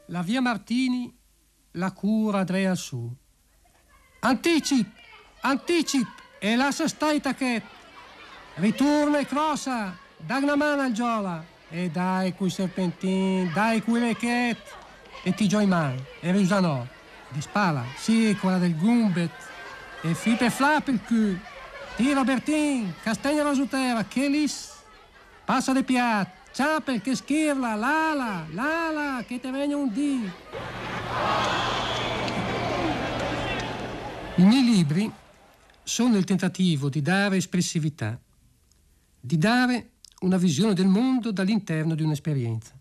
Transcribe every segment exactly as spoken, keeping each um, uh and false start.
la via Martini, la cura Andrea su. Anticip, anticip, e lascia stai tachet. Ritorna e crossa, dai una mano al giola. E dai quei serpentin, dai quei lechet. E ti gioi man, e riusanò. Di spalla, sì, quella del gumbet. E flip e flap il cul. Tira Bertin, castagna rasutera, che lis. Passa de piat. Ciapel, che schirla, l'ala, l'ala, che te venga un dì. I miei libri sono il tentativo di dare espressività, di dare una visione del mondo dall'interno di un'esperienza.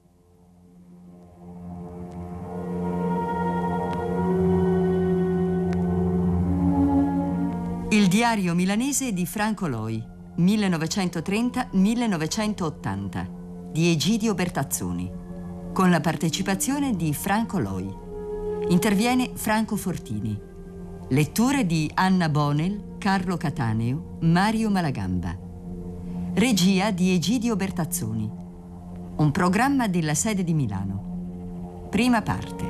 Il diario milanese di Franco Loi, millenovecentotrenta millenovecentottanta, di Egidio Bertazzoni, con la partecipazione di Franco Loi. Interviene Franco Fortini. Letture di Anna Bonel, Carlo Cataneo, Mario Malagamba. Regia di Egidio Bertazzoni. Un programma della sede di Milano. Prima parte.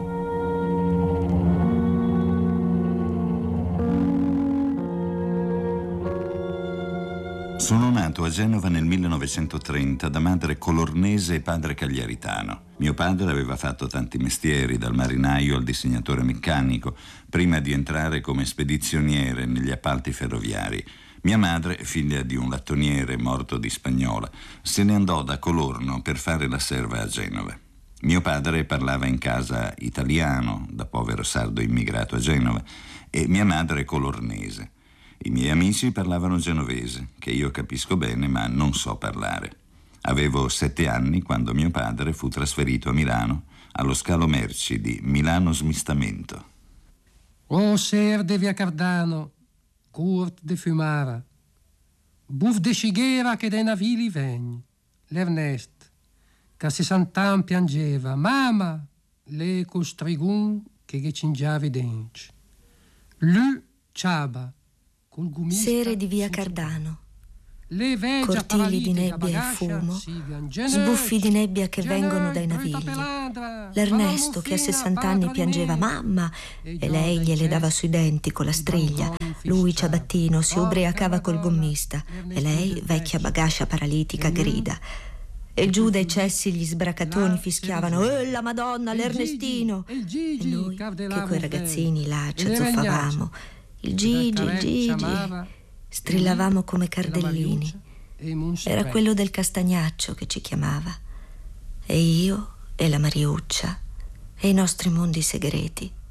Sono nato a Genova nel millenovecentotrenta da madre colornese e padre cagliaritano. Mio padre aveva fatto tanti mestieri, dal marinaio al disegnatore meccanico, prima di entrare come spedizioniere negli appalti ferroviari. Mia madre, figlia di un lattoniere morto di spagnola, se ne andò da Colorno per fare la serva a Genova. Mio padre parlava in casa italiano, da povero sardo immigrato a Genova, e mia madre colornese. I miei amici parlavano genovese, che io capisco bene ma non so parlare. Avevo sette anni quando mio padre fu trasferito a Milano allo scalo merci di Milano Smistamento. O ser de via Cardano, curt de fumara, buff de ciguera che dai navili vegn, l'Ernest, che a sessant'anni piangeva, mamma, le costrigun che che cingiavi denti. Lui ciaba, Sere di via Cardano, cortili di nebbia e fumo, sbuffi di nebbia che vengono dai navigli. L'Ernesto che a sessant'anni piangeva mamma e lei gliele dava sui denti con la striglia. Lui, ciabattino, si ubriacava col gommista e lei, vecchia bagascia paralitica, grida. E giù dai cessi gli sbracatoni fischiavano «Eh, la Madonna, l'Ernestino!» E noi, che coi ragazzini là ci azzuffavamo. Il Gigi, il Gigi, strillavamo come cardellini. Era quello del castagnaccio che ci chiamava. E io, e la Mariuccia, e i nostri mondi segreti.